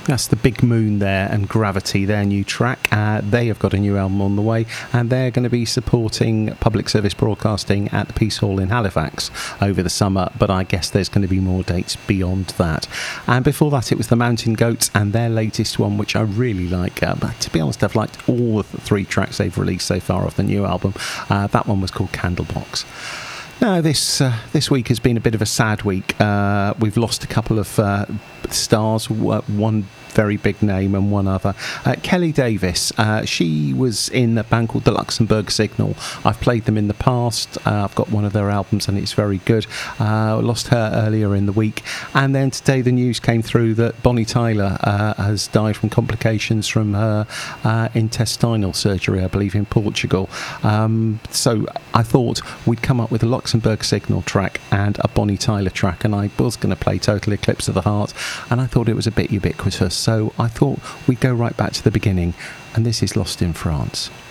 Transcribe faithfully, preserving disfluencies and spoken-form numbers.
That's the Big Moon there and Gravity, their new track. Uh, they have got a new album on the way, and they're going to be supporting public service broadcasting at the Peace Hall in Halifax over the summer, but I guess there's going to be more dates beyond that. And before that, it was the Mountain Goats and their latest one, which I really like. Uh, but to be honest, I've liked all of the three tracks they've released so far off the new album. Uh, that one was called Candlebox. Now, this uh, this week has been a bit of a sad week. Uh, we've lost a couple of uh, stars, one very big name and one other. Uh, Kelly Davis, uh, she was in a band called the Luxembourg Signal. I've played them in the past. Uh, I've got one of their albums and it's very good. Uh, lost her earlier in the week. And then today the news came through that Bonnie Tyler uh, has died from complications from her uh, intestinal surgery, I believe, in Portugal. Um, so I thought we'd come up with a Luxembourg Signal track and a Bonnie Tyler track, and I was going to play Total Eclipse of the Heart, and I thought it was a bit ubiquitous. So I thought we'd go right back to the beginning, and this is Lost in France.